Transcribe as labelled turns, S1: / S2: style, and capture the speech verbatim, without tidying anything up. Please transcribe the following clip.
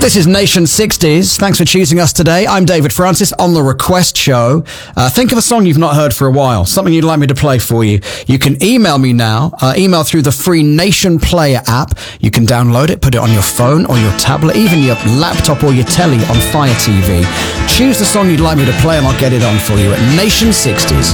S1: This is Nation sixties. Thanks for choosing us today. I'm David Francis on The Request Show. Uh, think of a song you've not heard for a while, something you'd like me to play for you. You can email me now. Uh, email through the free Nation Player app. You can download it, put it on your phone or your tablet, even your laptop or your telly on Fire T V. Choose the song you'd like me to play and I'll get it on for you at Nation sixties.